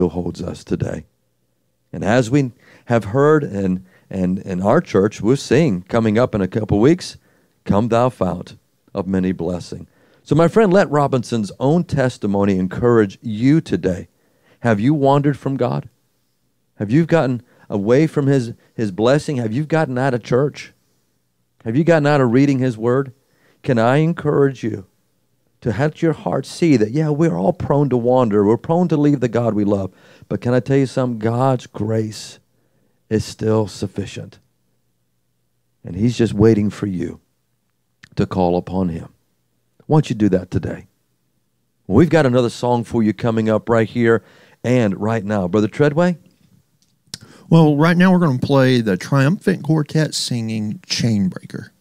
holds us today. And as we have heard and in our church, we'll sing coming up in a couple weeks, "Come Thou Fount of Many Blessing." So my friend, let Robinson's own testimony encourage you today. Have you wandered from God? Have you gotten away from His blessing? Have you gotten out of church? Have you gotten out of reading His Word? Can I encourage you to let your heart see that, yeah, we're all prone to wander. We're prone to leave the God we love. But can I tell you something? God's grace is still sufficient. And He's just waiting for you to call upon Him. Why don't you do that today? Well, we've got another song for you coming up right here and right now. Brother Treadway? Well, right now we're going to play the Triumphant Quartet singing Chainbreaker.